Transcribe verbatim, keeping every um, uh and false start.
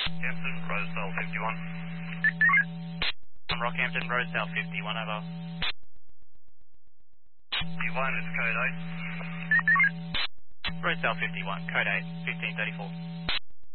Hampton, Rosedale fifty-one. I'm Rockhampton, Rosedale fifty-one, over. fifty-one is code eight. Rosedale fifty-one, code eight, fifteen thirty-four.